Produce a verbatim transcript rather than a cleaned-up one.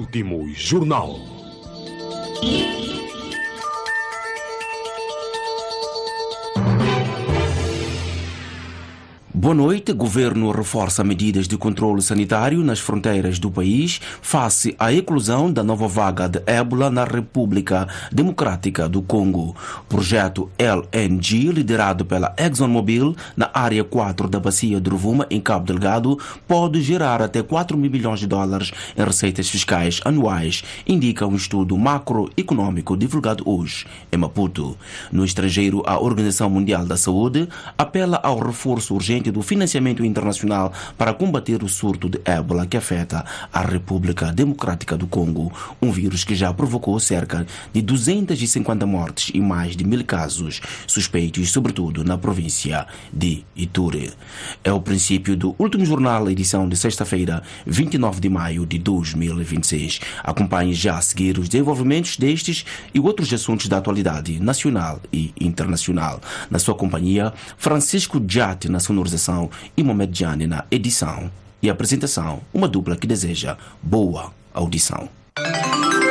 Último Jornal. Boa noite. Governo reforça medidas de controle sanitário nas fronteiras do país face à eclosão da nova vaga de ébola na República Democrática do Congo. Projeto L N G, liderado pela ExxonMobil na área quatro da bacia de Rovuma, em Cabo Delgado, pode gerar até quatro mil milhões de dólares em receitas fiscais anuais, indica um estudo macroeconômico divulgado hoje em Maputo. No estrangeiro, a Organização Mundial da Saúde apela ao reforço urgente do financiamento internacional para combater o surto de ébola que afeta a República Democrática do Congo, um vírus que já provocou cerca de duzentas e cinquenta mortes e mais de mil casos suspeitos, sobretudo na província de Ituri. É o princípio do Último Jornal, edição de sexta-feira, vinte e nove de maio de dois mil e vinte e seis. Acompanhe já a seguir os desenvolvimentos destes e outros assuntos da atualidade nacional e internacional. Na sua companhia, Francisco Jati na sonorização e Mohamed Jani na edição e apresentação, uma dupla que deseja boa audição.